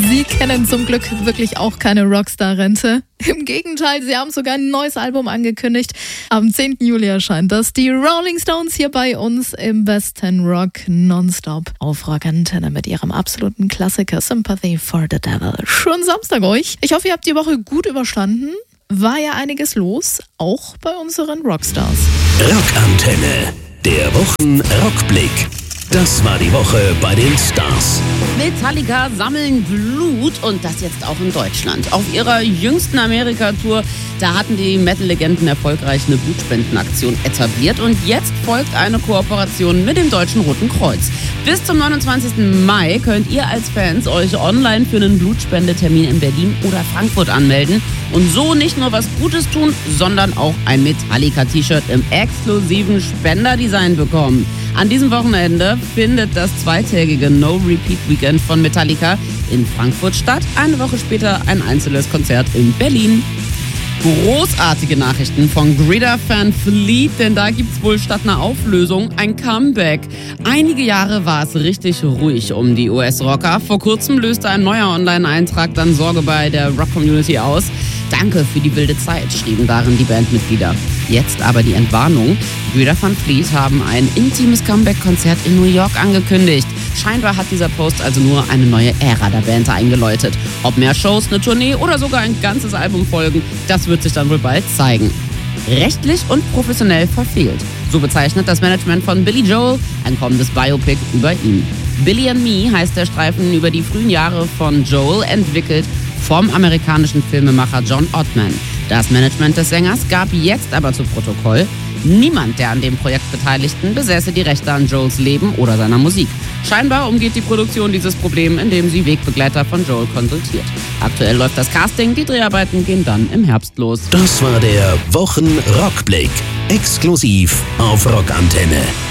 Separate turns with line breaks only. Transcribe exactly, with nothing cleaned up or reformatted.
Sie kennen zum Glück wirklich auch keine Rockstar-Rente. Im Gegenteil, sie haben sogar ein neues Album angekündigt. Am zehnten Juli erscheint das. Die Rolling Stones hier bei uns im Besten Rock Nonstop auf Rock Antenne mit ihrem absoluten Klassiker Sympathy for the Devil. Schönen Samstag euch. Ich hoffe, ihr habt die Woche gut überstanden. War ja einiges los, auch bei unseren Rockstars.
Rock Antenne, der Wochen-Rockblick. Das war die Woche bei den Stars.
Metallica sammeln Blut und das jetzt auch in Deutschland. Auf ihrer jüngsten Amerika-Tour, da hatten die Metal-Legenden erfolgreich eine Blutspendenaktion etabliert und jetzt folgt eine Kooperation mit dem Deutschen Roten Kreuz. Bis zum neunundzwanzigsten Mai könnt ihr als Fans euch online für einen Blutspendetermin in Berlin oder Frankfurt anmelden und so nicht nur was Gutes tun, sondern auch ein Metallica-T-Shirt im exklusiven Spenderdesign bekommen. An diesem Wochenende findet das zweitägige No-Repeat-Weekend von Metallica in Frankfurt statt. Eine Woche später ein einzelnes Konzert in Berlin. Großartige Nachrichten von Greta-Fan Fleet, denn da gibt's wohl statt einer Auflösung ein Comeback. Einige Jahre war es richtig ruhig um die U S-Rocker. Vor kurzem löste ein neuer Online-Eintrag dann Sorge bei der Rock-Community aus. Danke für die wilde Zeit, schrieben darin die Bandmitglieder. Jetzt aber die Entwarnung. Greta-Fan Fleet haben ein intimes Comeback-Konzert in New York angekündigt. Scheinbar hat dieser Post also nur eine neue Ära der Band eingeläutet. Ob mehr Shows, eine Tournee oder sogar ein ganzes Album folgen, das wird sich dann wohl bald zeigen. Rechtlich und professionell verfehlt. So bezeichnet das Management von Billy Joel ein kommendes Biopic über ihn. Billy and Me heißt der Streifen über die frühen Jahre von Joel, entwickelt vom amerikanischen Filmemacher John Ottman. Das Management des Sängers gab jetzt aber zu Protokoll: Niemand der an dem Projekt Beteiligten besäße die Rechte an Joels Leben oder seiner Musik. Scheinbar umgeht die Produktion dieses Problem, indem sie Wegbegleiter von Joel konsultiert. Aktuell läuft das Casting, die Dreharbeiten gehen dann im Herbst los.
Das war der Wochen-Rockblick, exklusiv auf Rock Antenne.